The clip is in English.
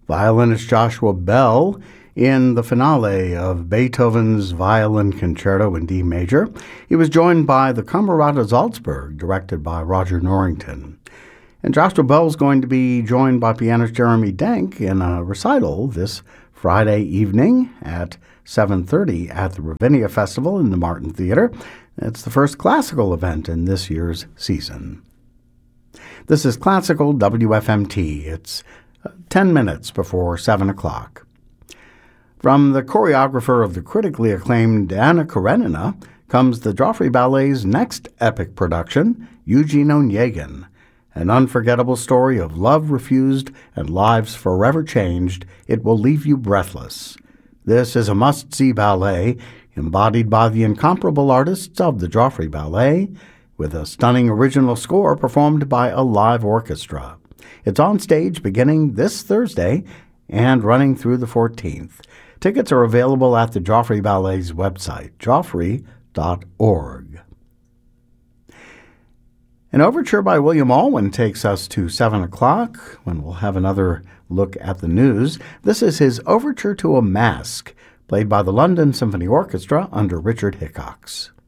Violinist Joshua Bell in the finale of Beethoven's Violin Concerto in D major. He was joined by the Camerata Salzburg, directed by Roger Norrington. And Joshua Bell's going to be joined by pianist Jeremy Denk in a recital this Friday evening at 7:30 at the Ravinia Festival in the Martin Theater. It's the first classical event in this year's season. This is Classical WFMT. It's 10 minutes before 7 o'clock. From the choreographer of the critically acclaimed Anna Karenina comes the Joffrey Ballet's next epic production, Eugene Onegin, an unforgettable story of love refused and lives forever changed. It will leave you breathless. This is a must-see ballet embodied by the incomparable artists of the Joffrey Ballet, with a stunning original score performed by a live orchestra. It's on stage beginning this Thursday and running through the 14th. Tickets are available at the Joffrey Ballet's website, joffrey.org. An overture by William Alwyn takes us to 7 o'clock, when we'll have another look at the news. This is his Overture to a Masque, played by the London Symphony Orchestra under Richard Hickox.